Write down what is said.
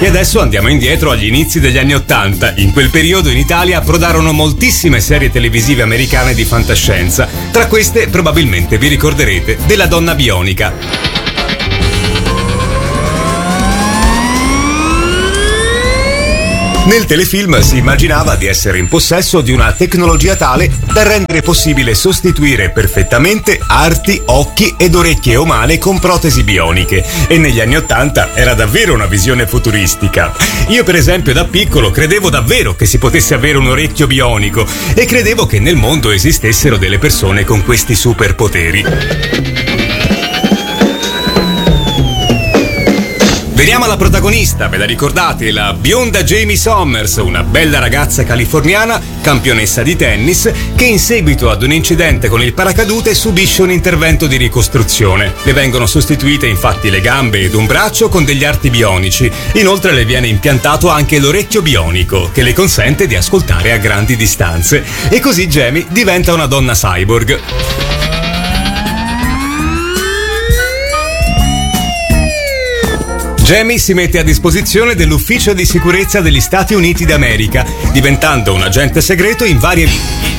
E adesso andiamo indietro agli inizi degli anni '80. In quel periodo in Italia approdarono moltissime serie televisive americane di fantascienza. Tra queste probabilmente vi ricorderete della Donna Bionica. Nel telefilm si immaginava di essere in possesso di una tecnologia tale da rendere possibile sostituire perfettamente arti, occhi ed orecchie umane con protesi bioniche, e negli anni '80 era davvero una visione futuristica. Io per esempio da piccolo credevo davvero che si potesse avere un orecchio bionico e credevo che nel mondo esistessero delle persone con questi superpoteri. Veniamo alla protagonista, ve la ricordate? La bionda Jamie Sommers, una bella ragazza californiana, campionessa di tennis, che in seguito ad un incidente con il paracadute subisce un intervento di ricostruzione. Le vengono sostituite infatti le gambe ed un braccio con degli arti bionici. Inoltre le viene impiantato anche l'orecchio bionico, che le consente di ascoltare a grandi distanze. E così Jamie diventa una donna cyborg. Jamie si mette a disposizione dell'Ufficio di Sicurezza degli Stati Uniti d'America, diventando un agente segreto in varie